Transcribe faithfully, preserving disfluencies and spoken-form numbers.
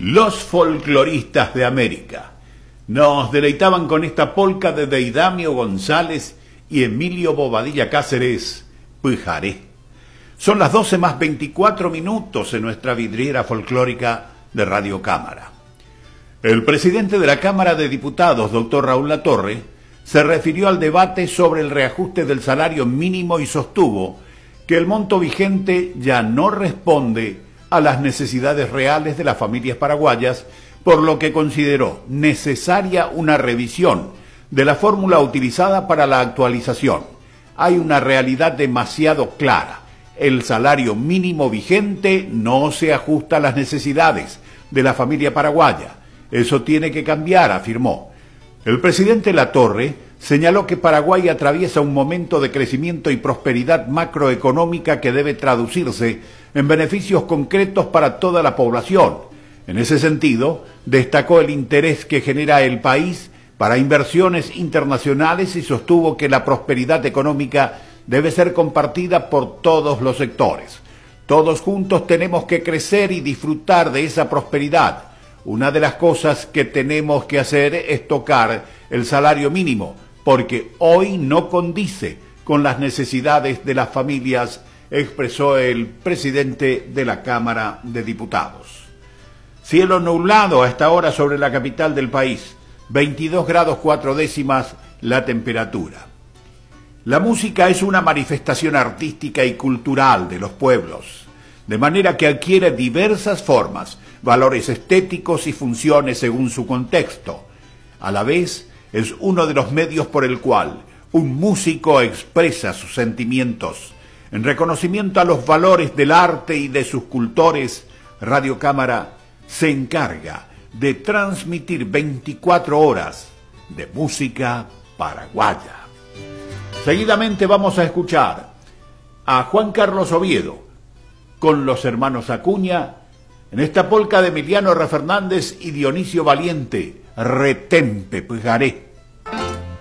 Los folcloristas de América nos deleitaban con esta polca de Deidamio González y Emilio Bobadilla Cáceres, Pujaré. Son las doce más veinticuatro minutos en nuestra vidriera folclórica de Radio Cámara. El presidente de la Cámara de Diputados, doctor Raúl Latorre, se refirió al debate sobre el reajuste del salario mínimo y sostuvo que el monto vigente ya no responde a las necesidades reales de las familias paraguayas, por lo que consideró necesaria una revisión de la fórmula utilizada para la actualización. Hay una realidad demasiado clara. El salario mínimo vigente no se ajusta a las necesidades de la familia paraguaya. Eso tiene que cambiar, afirmó. El presidente Latorre señaló que Paraguay atraviesa un momento de crecimiento y prosperidad macroeconómica que debe traducirse en beneficios concretos para toda la población. En ese sentido, destacó el interés que genera el país para inversiones internacionales y sostuvo que la prosperidad económica debe ser compartida por todos los sectores. Todos juntos tenemos que crecer y disfrutar de esa prosperidad. Una de las cosas que tenemos que hacer es tocar el salario mínimo, porque hoy no condice con las necesidades de las familias, expresó el presidente de la Cámara de Diputados. Cielo nublado a esta hora sobre la capital del país, veintidós grados cuatro décimas la temperatura. La música es una manifestación artística y cultural de los pueblos, de manera que adquiere diversas formas, valores estéticos y funciones según su contexto. A la vez, es uno de los medios por el cual un músico expresa sus sentimientos. En reconocimiento a los valores del arte y de sus cultores, Radio Cámara se encarga de transmitir veinticuatro horas de música paraguaya. Seguidamente vamos a escuchar a Juan Carlos Oviedo con los hermanos Acuña en esta polca de Emiliano R. Fernández y Dionisio Valiente, Retempe Pujaré.